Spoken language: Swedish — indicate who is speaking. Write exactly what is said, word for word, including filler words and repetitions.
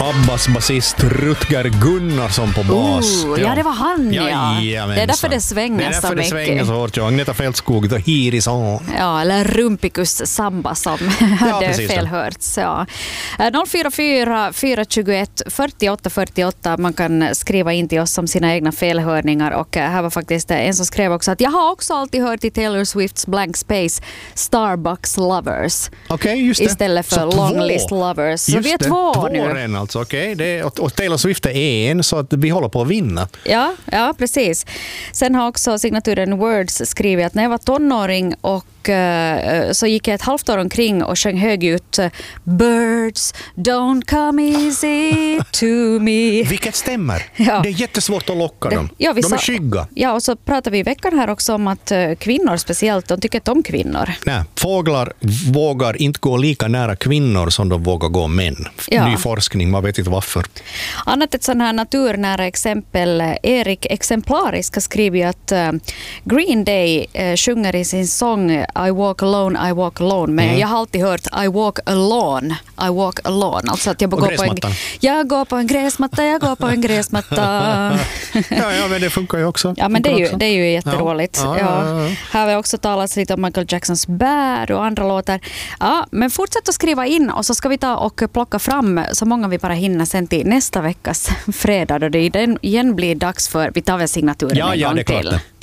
Speaker 1: Abbas basist Rutger Gunnarsson på bas.
Speaker 2: Uh, ja, det var han, ja.
Speaker 1: ja
Speaker 2: det är därför det svänger så mycket. Det är därför det svänger
Speaker 1: så hårt. Ja. Agneta Fältskog, The Hirison.
Speaker 2: Ja, eller Rumpicus Samba som
Speaker 1: ja,
Speaker 2: hade felhörts. Ja. noll fyra fyra fyra två ett fyrtioåtta fyrtioåtta. Man kan skriva in till oss om sina egna felhörningar. Och här var faktiskt en som skrev också att jag har också alltid hört i Taylor Swifts Blank Space Starbucks Lovers.
Speaker 1: Okej, okay, just det.
Speaker 2: Istället för
Speaker 1: så
Speaker 2: Long
Speaker 1: två.
Speaker 2: List Lovers. Så
Speaker 1: just
Speaker 2: vi är
Speaker 1: det.
Speaker 2: två,
Speaker 1: två
Speaker 2: nu.
Speaker 1: Redan, alltså. Okay. Det är, och, och Taylor Swift är en, så att vi håller på att vinna.
Speaker 2: Ja, ja, precis. Sen har också signaturen Words skrivit att när jag var tonåring och så gick jag ett halvt år omkring och sjöng högljutt Birds don't come easy to me.
Speaker 1: Vilket stämmer.
Speaker 2: Ja.
Speaker 1: Det är jättesvårt att locka dem.
Speaker 2: Ja, vi
Speaker 1: de
Speaker 2: sa,
Speaker 1: är skygga.
Speaker 2: Ja, och så pratar vi i veckan här också om att kvinnor speciellt, de tycker inte om kvinnor.
Speaker 1: Nej, fåglar vågar inte gå lika nära kvinnor som de vågar gå män.
Speaker 2: Ja.
Speaker 1: Ny forskning, man vet inte varför.
Speaker 2: Annat ett sån här naturnära exempel. Erik Exemplarisk har skrivit att uh, Green Day uh, sjunger i sin sång I walk alone, I walk alone. Men mm. jag har alltid hört I walk alone, I walk alone. Alltså att jag går på en, jag går på en gräsmatta, jag går på en gräsmatta.
Speaker 1: ja, ja, men det funkar ju också.
Speaker 2: Ja, men det är ju, det är ju jätteroligt.
Speaker 1: Ja. Ja, ja, ja, ja.
Speaker 2: Här har vi också talat lite om Michael Jacksons Bad och andra låtar. Ja, men fortsätt att skriva in och så ska vi ta och plocka fram så många vi bara hinner sen till nästa veckas fredag då det igen blir dags för vi tar väl signaturen
Speaker 1: ja,
Speaker 2: en
Speaker 1: ja,
Speaker 2: gång
Speaker 1: det är klart
Speaker 2: till.
Speaker 1: det.